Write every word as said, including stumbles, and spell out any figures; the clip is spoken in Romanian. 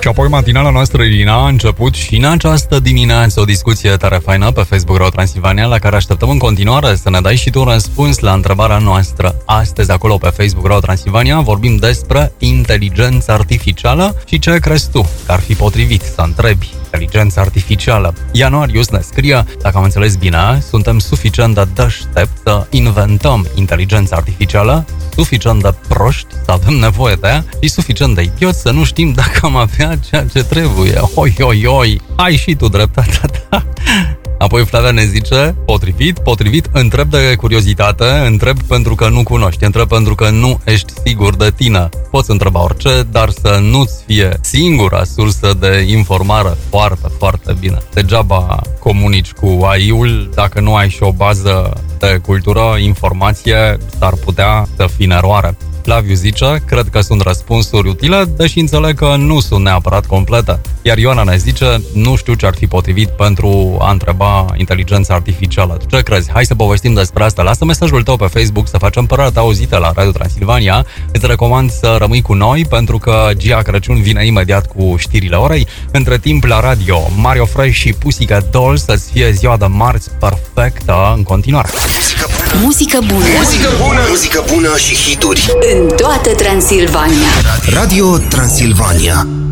Și apoi matinala noastră, Irina, a început și în această dimineață o discuție tare faină pe Facebook Radio Transilvania, la care așteptăm în continuare să ne dai și tu un răspuns la întrebarea noastră. Astăzi, acolo pe Facebook Radio Transilvania, vorbim despre inteligență artificială și ce crezi tu că ar fi potrivit să întrebi inteligența artificială. Ianuarius ne scrie, dacă am înțeles bine, suntem suficient de deștept să inventăm inteligența artificială, suficient de proști să avem nevoie de ea și suficient de idioți să nu știm dacă am avea ceea ce trebuie. Oi, oi, oi, ai și tu dreptatea ta. Apoi Flavia ne zice, potrivit, potrivit, întreb de curiozitate, întreb pentru că nu cunoști, întreb pentru că nu ești sigur de tine. Poți întreba orice, dar să nu-ți fie singura sursă de informare. Foarte, foarte bine. Degeaba comunici cu A I-ul dacă nu ai și o bază de cultură, informație, s-ar putea să fii în eroare. Flaviu zice, cred că sunt răspunsuri utile, deși înțeleg că nu sunt neapărat complete. Iar Ioana ne zice, nu știu ce ar fi potrivit pentru a întreba inteligența artificială. Tu ce crezi? Hai să povestim despre asta. Lasă mesajul tău pe Facebook să facem părerea ta auzită la Radio Transilvania. Îți recomand să rămâi cu noi pentru că Gia Crăciun vine imediat cu știrile orei. Între timp la radio, Mario Fresh și Pussycat Dolls să-ți fie ziua de marți perfectă în continuare. Muzică bună. Muzică bună. Muzică bună și hituri În toată Transilvania. Radio Transilvania.